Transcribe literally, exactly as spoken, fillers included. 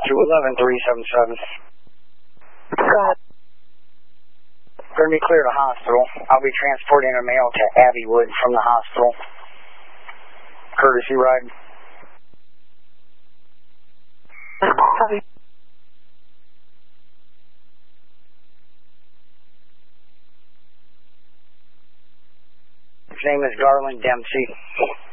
to eleven three seven seven. Go ahead. Going to be clear to hospital. I'll be transporting a male to Abbeywood from the hospital. Courtesy ride. Copy. His name is Garland Dempsey.